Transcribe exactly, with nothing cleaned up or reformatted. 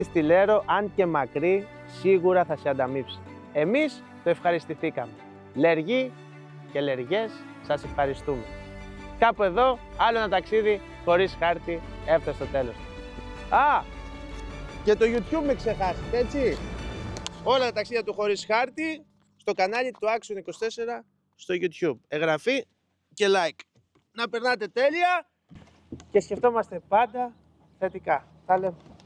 Στη Λέρο, αν και μακρύ, σίγουρα θα σε ανταμείψει. Εμείς το ευχαριστηθήκαμε. Λεργοί και λεργές, σας ευχαριστούμε. Κάπου εδώ, άλλο ένα ταξίδι χωρίς χάρτη έφτασε στο τέλος. Α, και το YouTube με ξεχάσετε, έτσι. Όλα τα ταξίδια του χωρίς χάρτη στο κανάλι του Action είκοσι τέσσερα στο YouTube. Εγγραφή και like. Να περνάτε τέλεια και σκεφτόμαστε πάντα θετικά. Τα λέμε.